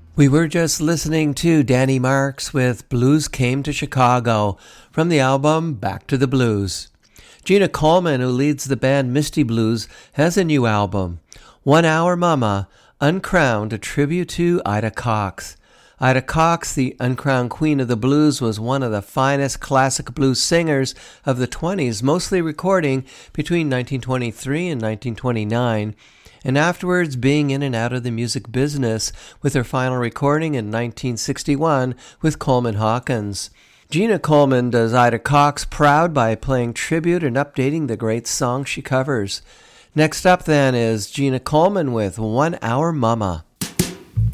We were just listening to Danny Marks with Blues Came to Chicago from the album Back to the Blues. Gina Coleman, who leads the band Misty Blues, has a new album, 1 Hour Mama, Uncrowned, a tribute to Ida Cox. Ida Cox, the uncrowned queen of the blues, was one of the finest classic blues singers of the 20s, mostly recording between 1923 and 1929, and afterwards being in and out of the music business with her final recording in 1961 with Coleman Hawkins. Gina Coleman does Ida Cox proud by playing tribute and updating the great songs she covers. Next up then is Gina Coleman with 1 Hour Mama.